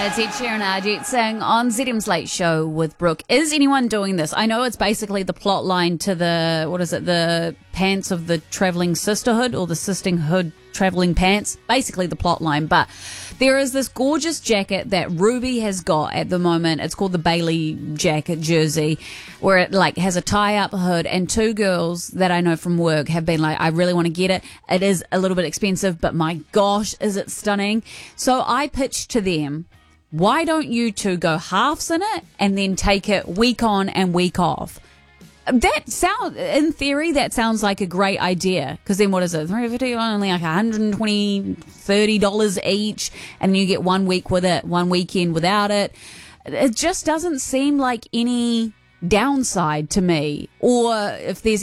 It's Ed Sheeran and Arjit Singh on ZM's Late Show with Brooke. Is anyone doing this? I know it's basically the plot line to the pants of the travelling sisterhood or the sisterhood travelling pants. Basically the plot line. But there is this gorgeous jacket that Ruby has got at the moment. It's called the Bailey jacket jersey, where it has a tie-up hood, and two girls that I know from work have been like, I really want to get it. It is a little bit expensive, but my gosh, is it stunning. So I pitched to them, why don't you two go halves in it and then take it week on and week off? In theory, that sounds like a great idea. Because then what is it? $350, only like $120, $30 each. And you get 1 week with it, 1 weekend without it. It just doesn't seem like any downside to me. Or if there's